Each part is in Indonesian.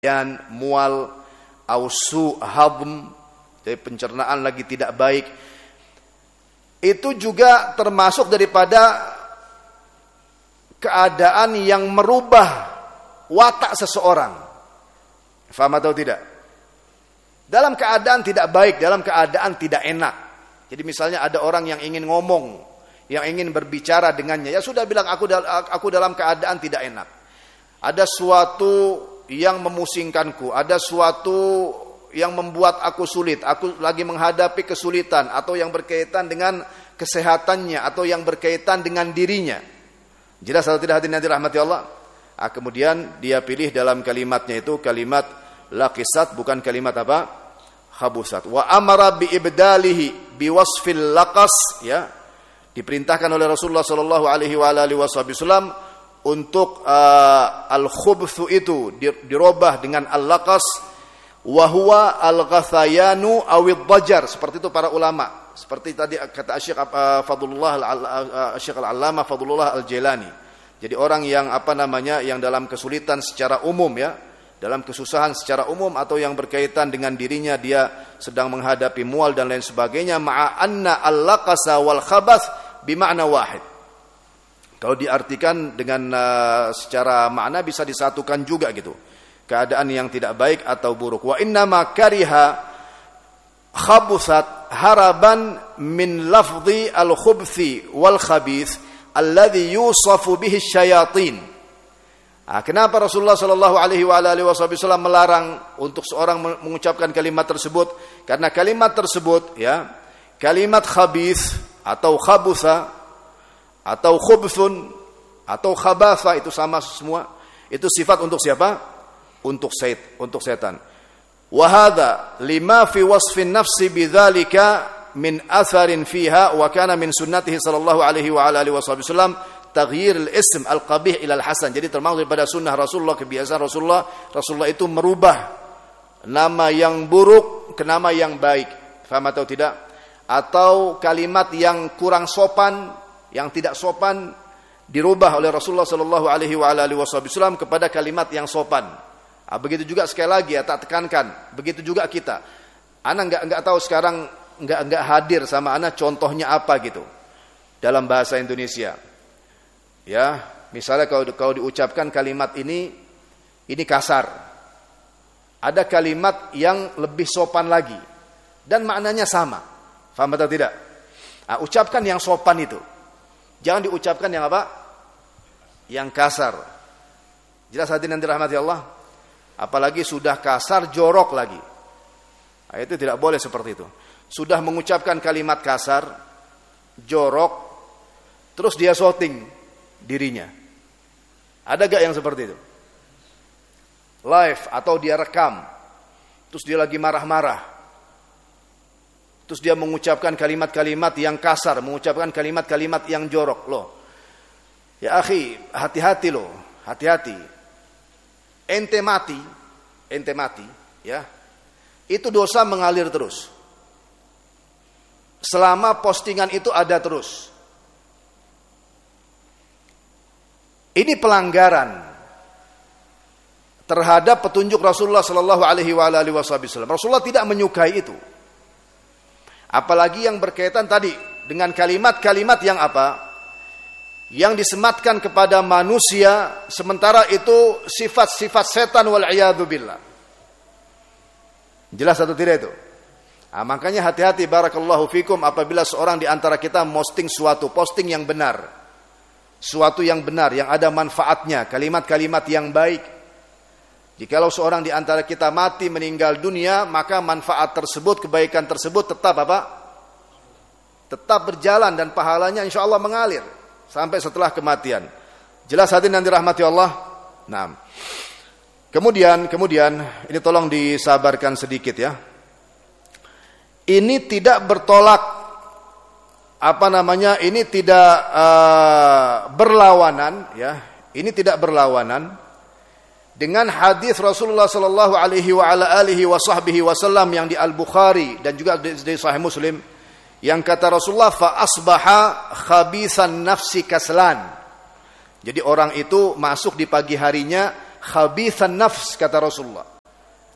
mual, ausu hadm, jadi pencernaan lagi tidak baik. Itu juga termasuk daripada keadaan yang merubah watak seseorang. Faham atau tidak? Dalam keadaan tidak baik, dalam keadaan tidak enak. Jadi misalnya ada orang yang ingin ngomong, yang ingin berbicara dengannya, ya sudah bilang aku dalam keadaan tidak enak. Ada suatu yang memusingkanku, ada suatu yang membuat aku sulit, aku lagi menghadapi kesulitan, atau yang berkaitan dengan kesehatannya, atau yang berkaitan dengan dirinya. Jelas atau tidak hadirin yang dirahmati Allah? Kemudian dia pilih dalam kalimatnya itu kalimat laqisat, bukan kalimat apa? Khabusat. Wa amara bi ibdalihi bi wasfil laqas, ya. Diperintahkan oleh Rasulullah sallallahu alaihi wasallam untuk al-khubthu itu dirubah dengan al-laqas, wa huwa al-ghathayanu awid dajar, seperti itu para ulama. Seperti tadi kata Syekh Al-Allamah Fadlullah Al-Jailani. Jadi orang yang yang dalam kesulitan secara umum, ya, dalam kesusahan secara umum, atau yang berkaitan dengan dirinya, dia sedang menghadapi mual dan lain sebagainya, ma'a anna al-laqasa wal khabath bima'na wahid. Kalau diartikan dengan secara makna bisa disatukan juga gitu. Keadaan yang tidak baik atau buruk. Wa inna ma kariha khabuthat haraban min lafzi al-khubthi wal khabith alladhi yusafu bihi syayatin. Kenapa Rasulullah sallallahu alaihi wasallam melarang untuk seorang mengucapkan kalimat tersebut? Karena kalimat tersebut, ya, kalimat khabith atau khabutha atau khubthun atau khabatha, itu sama semua. Itu sifat untuk siapa? Untuk setan. Wa hadza lima fi wasfin nafsi bidzalika min atharin fiha, wa kana min sunnatihi sallallahu alaihi wasallam taghyir al-ism al-qabih ila al-hasan. Jadi termasuk daripada sunnah Rasulullah, kebiasaan Rasulullah itu merubah nama yang buruk ke nama yang baik. Faham atau tidak? Atau kalimat yang kurang sopan, yang tidak sopan, dirubah oleh Rasulullah sallallahu alaihi wasallam kepada kalimat yang sopan. Begitu juga sekali lagi, ya, tak tekankan. Begitu juga kita. Ana enggak tahu sekarang, enggak hadir sama ana contohnya apa gitu dalam bahasa Indonesia. Ya, misalnya kalau diucapkan kalimat ini kasar. Ada kalimat yang lebih sopan lagi dan maknanya sama. Faham atau tidak? Ucapkan yang sopan itu. Jangan diucapkan yang apa? Yang kasar. Jelas hadirin yang dirahmati Allah? Apalagi sudah kasar, jorok lagi. Itu tidak boleh seperti itu. Sudah mengucapkan kalimat kasar, jorok, terus dia shooting dirinya. Ada gak yang seperti itu? Live atau dia rekam, terus dia lagi marah-marah, terus dia mengucapkan kalimat-kalimat yang kasar, mengucapkan kalimat-kalimat yang jorok. Loh, ya akhi, hati-hati loh, hati-hati. Ente mati, ya. Itu dosa mengalir terus. Selama postingan itu ada terus. Ini pelanggaran terhadap petunjuk Rasulullah sallallahu alaihi wasallam. Rasulullah tidak menyukai itu. Apalagi yang berkaitan tadi dengan kalimat-kalimat yang apa? Yang disematkan kepada manusia, sementara itu sifat-sifat setan wal'iyadu billah. Jelas atau tidak itu? Makanya hati-hati barakallahu fikum apabila seorang di antara kita posting suatu posting yang benar. Suatu yang benar, yang ada manfaatnya, kalimat-kalimat yang baik. Jikalau seorang di antara kita mati meninggal dunia, maka manfaat tersebut, kebaikan tersebut tetap apa? Tetap berjalan dan pahalanya insyaallah mengalir sampai setelah kematian. Jelas hadirin yang dirahmati Allah? Nah. Kemudian ini tolong disabarkan sedikit ya. Ini tidak bertolak ini tidak berlawanan ya. Ini tidak berlawanan dengan hadis Rasulullah sallallahu alaihi wasallam yang di Al-Bukhari dan juga di Sahih Muslim. Yang kata Rasulullah, fa asbaha khabithan nafsi kaslan. Jadi orang itu masuk di pagi harinya khabithan nafs, kata Rasulullah.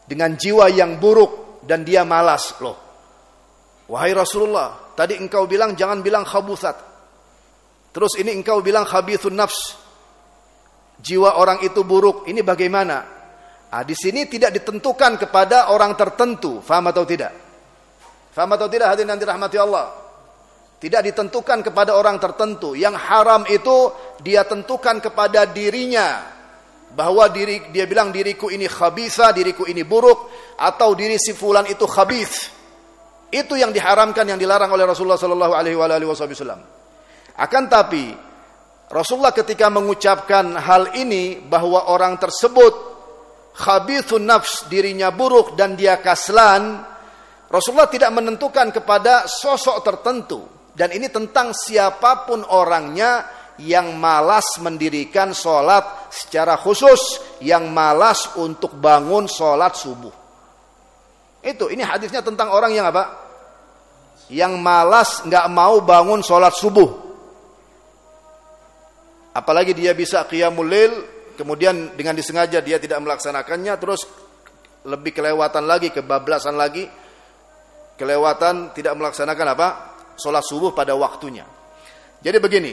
dengan jiwa yang buruk dan dia malas. Loh, wahai Rasulullah, tadi engkau bilang jangan bilang khabuthat, terus ini engkau bilang khabithun nafs, jiwa orang itu buruk. Ini bagaimana? Di sini tidak ditentukan kepada orang tertentu. Faham atau tidak? Faham atau tidak hadirin yang dirahmati Allah? Tidak ditentukan kepada orang tertentu. Yang haram itu dia tentukan kepada dirinya. Bahwa dia bilang diriku ini khabitha, diriku ini buruk, atau diri si fulan itu khabith. Itu yang diharamkan, yang dilarang oleh Rasulullah sallallahu alaihi wasallam. Akan tapi Rasulullah ketika mengucapkan hal ini bahwa orang tersebut khabithun nafs, dirinya buruk dan dia kaslan, Rasulullah tidak menentukan kepada sosok tertentu. Dan ini tentang siapapun orangnya yang malas mendirikan sholat secara khusus, yang malas untuk bangun sholat subuh. Ini hadisnya tentang orang yang apa? Yang malas nggak mau bangun sholat subuh. Apalagi dia bisa qiyamul lail, kemudian dengan disengaja dia tidak melaksanakannya, terus lebih kelewatan lagi, kebablasan lagi, kelewatan tidak melaksanakan apa? Sholat subuh pada waktunya. Jadi begini.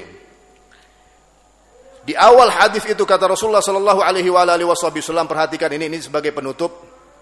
Di awal hadis itu kata Rasulullah sallallahu alaihi wasallam, perhatikan ini sebagai penutup.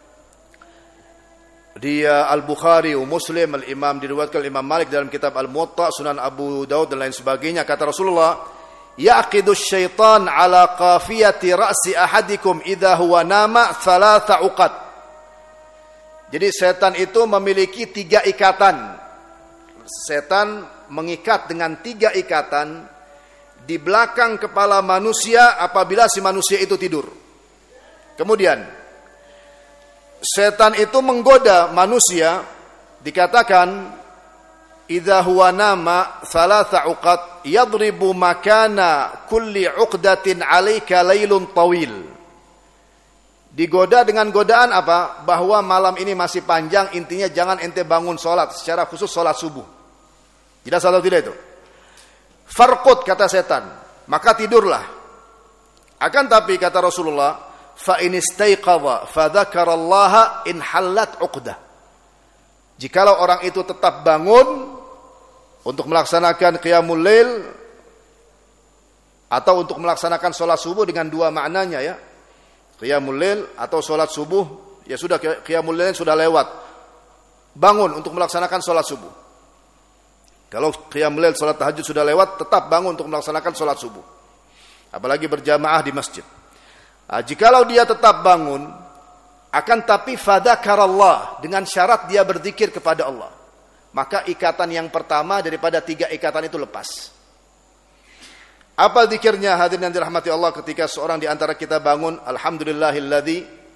Dia Al-Bukhari, Muslim, Al-Imam diriwayatkan Imam Malik dalam kitab Al-Muwatta, Sunan Abu Daud dan lain sebagainya. Kata Rasulullah, "Yaqidu syaitan ala qafiyati ra'si ahadikum idza huwa nama thalatha uqad." Jadi setan itu memiliki 3 ikatan. Setan mengikat dengan 3 ikatan di belakang kepala manusia apabila si manusia itu tidur. Kemudian setan itu menggoda manusia, dikatakan idza huwa nama thalatha uqad yadribu makana kulli uqdatin 'alaika lailun tawil. Digoda dengan godaan apa? Bahwa malam ini masih panjang, intinya jangan ente bangun sholat, secara khusus sholat subuh. Jelas atau tidak itu? Farqud, kata setan, maka tidurlah. Akan tapi kata Rasulullah, fa in istaiqadha fa dzakarallaha in hallat 'uqdah. Jikalau orang itu tetap bangun untuk melaksanakan qiyamul lail atau untuk melaksanakan sholat subuh dengan 2 maknanya ya. Qiyamul lail atau sholat subuh, ya sudah, qiyamul lail sudah lewat. Bangun untuk melaksanakan sholat subuh. Kalau qiyamul lail, salat tahajud sudah lewat, tetap bangun untuk melaksanakan salat subuh. Apalagi berjamaah di masjid. Jikalau dia tetap bangun, akan tapi fadzakarallah, dengan syarat dia berzikir kepada Allah, maka ikatan yang pertama daripada 3 ikatan itu lepas. Apa zikirnya hadirin yang dirahmati Allah ketika seorang di antara kita bangun? Alhamdulillahilladzi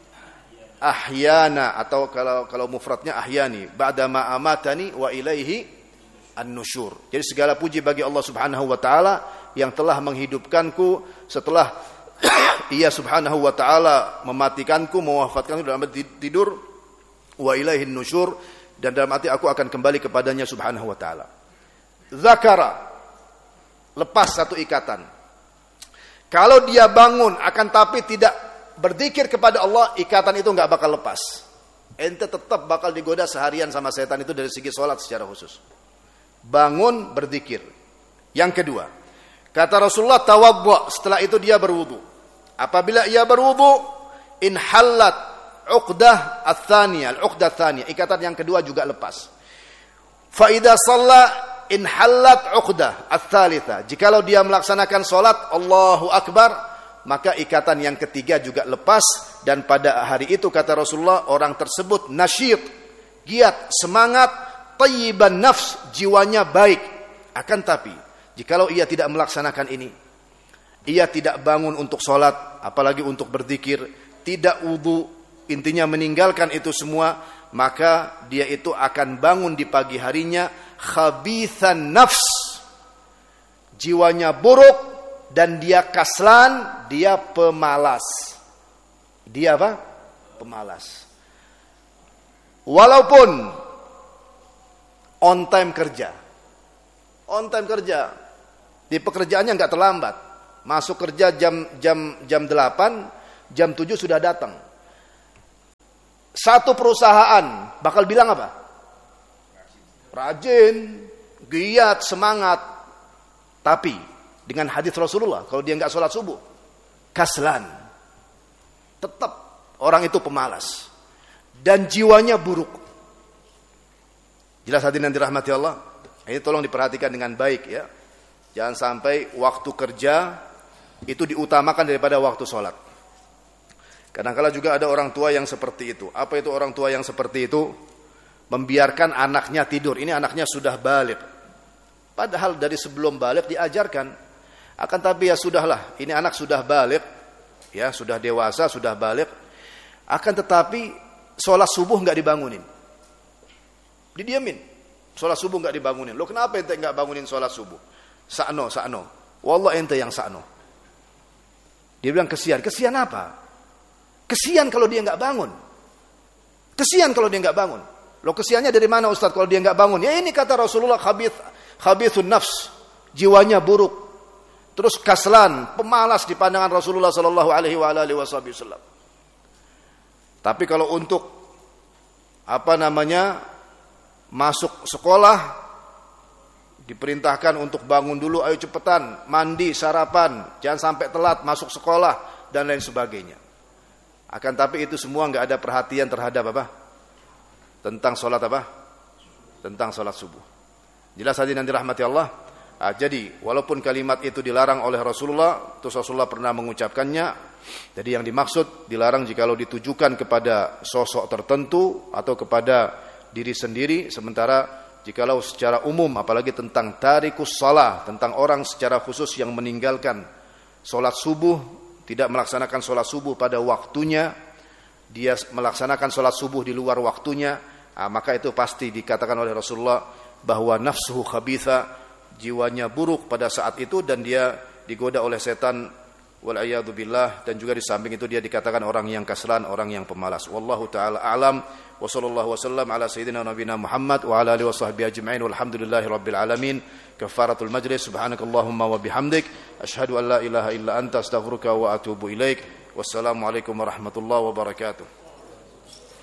ahyana, atau kalau mufradnya ahyani, ba'dama amatani wa ilaihi an-nusyur. Jadi segala puji bagi Allah Subhanahu wa taala yang telah menghidupkanku setelah Ia Subhanahu wa taala mematikanku, mewafatkanku dalam tidur, wa ilaihin nusyur, dan dalam arti aku akan kembali kepadanya Subhanahu wa taala. Zakara, lepas 1 ikatan. Kalau dia bangun akan tapi tidak berzikir kepada Allah, ikatan itu enggak bakal lepas. Ente tetap bakal digoda seharian sama setan itu dari segi salat secara khusus. Bangun berzikir. Yang kedua, kata Rasulullah, tawaddu, setelah itu dia berwudu. Apabila ia berwudu, in hallat uqdah ats-tsaniyah, al-uqdah ats-tsaniyah, ikatan yang kedua juga lepas. Fa idza shalla in hallat uqdah ats-tsalitsah, jikalau dia melaksanakan salat Allahu akbar, maka ikatan yang ketiga juga lepas. Dan pada hari itu kata Rasulullah, orang tersebut nasyid, giat, semangat, tayyiban nafs, jiwanya baik. Akan tapi jikalau ia tidak melaksanakan ini, ia tidak bangun untuk sholat, apalagi untuk berzikir, tidak wudu, intinya meninggalkan itu semua, maka dia itu akan bangun di pagi harinya khabithan nafs, jiwanya buruk, dan dia kaslan, dia pemalas. Dia apa? Pemalas. Walaupun on time kerja. On time kerja. Di pekerjaannya enggak terlambat. Masuk kerja jam 8, jam 7 sudah datang. satu perusahaan bakal bilang apa? Rajin, giat, semangat. Tapi dengan hadis Rasulullah, kalau dia nggak sholat subuh, kaslan. Tetap orang itu pemalas dan jiwanya buruk. Jelas hadirin yang dirahmati Allah. Ini tolong diperhatikan dengan baik ya. Jangan sampai waktu kerja itu diutamakan daripada waktu sholat. Kadang-kala juga ada orang tua yang seperti itu. Apa itu orang tua yang seperti itu? Membiarkan anaknya tidur. Ini anaknya sudah balik. Padahal dari sebelum balik diajarkan. Akan tapi ya sudahlah. Ini anak sudah balik. Ya, sudah dewasa, sudah balik. Akan tetapi sholat subuh nggak dibangunin. Didiamin. Sholat subuh nggak dibangunin. Lo kenapa ente nggak bangunin sholat subuh? Sa'no. Wallah ente yang sa'no. Dia bilang kesian. Kesian apa? Kesian kalau dia nggak bangun. Kesian kalau dia nggak bangun. Lo kesiannya dari mana Ustaz kalau dia nggak bangun? Ya ini kata Rasulullah, khabithun nafs. Jiwanya buruk. Terus kaslan, pemalas di pandangan Rasulullah sallallahu alaihi wasallam. Tapi kalau untuk masuk sekolah, diperintahkan untuk bangun dulu, ayo cepetan, mandi, sarapan, jangan sampai telat masuk sekolah dan lain sebagainya. Akan tapi itu semua nggak ada perhatian terhadap apa? Tentang sholat apa? Tentang sholat subuh. Jelas hadirin yang dirahmati Allah. Jadi walaupun kalimat itu dilarang oleh Rasulullah, terus Rasulullah pernah mengucapkannya. Jadi yang dimaksud dilarang jikalau ditujukan kepada sosok tertentu atau kepada diri sendiri, sementara jikalau secara umum, apalagi tentang tarikus shalah, tentang orang secara khusus yang meninggalkan sholat subuh, tidak melaksanakan sholat subuh pada waktunya, dia melaksanakan sholat subuh di luar waktunya, maka itu pasti dikatakan oleh Rasulullah bahwa nafsuhu khabitha, jiwanya buruk pada saat itu dan dia digoda oleh setan, wal'iyadu billah, dan juga di samping itu dia dikatakan orang yang kaslan, orang yang pemalas. Wallahu ta'ala a'lam. Wa sallallahu wasallam ala sayyidina nabina Muhammad wa ala alihi wa sahbihi ajma'in walhamdulillahi rabbil alamin. Kafaratul majlis. Subhanakallahumma wa bihamdik asyhadu an la ilaha illa anta astaghfiruka wa atubu ilaik. Wassalamu alaikum warahmatullahi wabarakatuh.